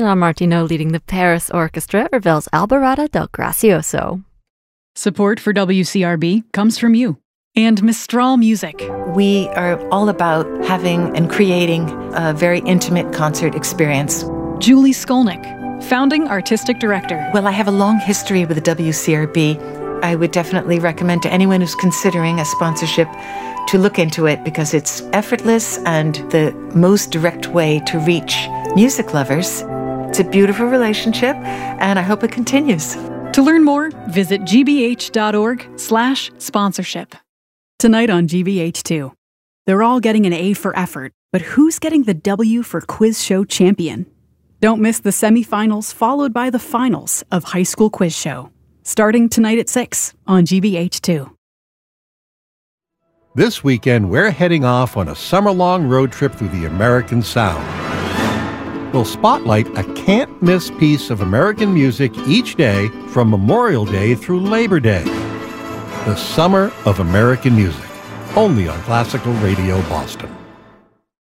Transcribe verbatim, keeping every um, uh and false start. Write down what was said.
Jean Martineau leading the Paris Orchestra Ravel's Alborada del Gracioso. Support for W C R B comes from you and Mistral Music. We are all about having and creating a very intimate concert experience. Julie Skolnick, founding artistic director. Well, I have a long history with the W C R B. I would definitely recommend to anyone who's considering a sponsorship to look into it because it's effortless and the most direct way to reach music lovers. It's a beautiful relationship, and I hope it continues. To learn more, visit gbh.org slash sponsorship. Tonight on G B H two, they're all getting an A for effort, but who's getting the W for Quiz Show Champion? Don't miss the semifinals followed by the finals of High School Quiz Show, starting tonight at six on G B H two. This weekend, we're heading off on a summer-long road trip through the American Sound. We'll spotlight a can't-miss piece of American music each day from Memorial Day through Labor Day. The Summer of American Music, only on Classical Radio Boston.